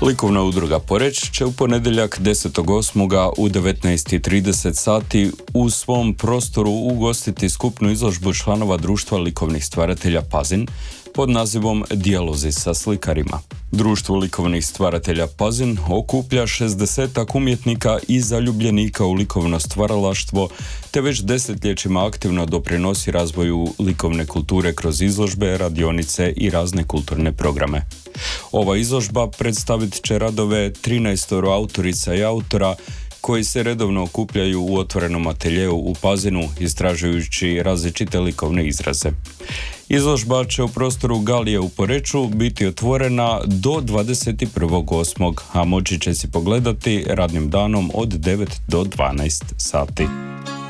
Likovna udruga Poreč će u ponedjeljak 10.8. u 19.30 sati u svom prostoru ugostiti skupnu izložbu članova društva likovnih stvaratelja Pazin pod nazivom Dijalozi sa slikarima. Društvo likovnih stvaratelja Pazin okuplja 60 umjetnika i zaljubljenika u likovno stvaralaštvo, te već desetljećima aktivno doprinosi razvoju likovne kulture kroz izložbe, radionice i razne kulturne programe. Ova izložba predstavit će radove 13 autorica i autora koji se redovno okupljaju u otvorenom ateljeu u Pazinu, istražujući različite likovne izraze. Izložba će u prostoru Galije u Poreču biti otvorena do 21.8., a moći će si pogledati radnim danom od 9 do 12 sati.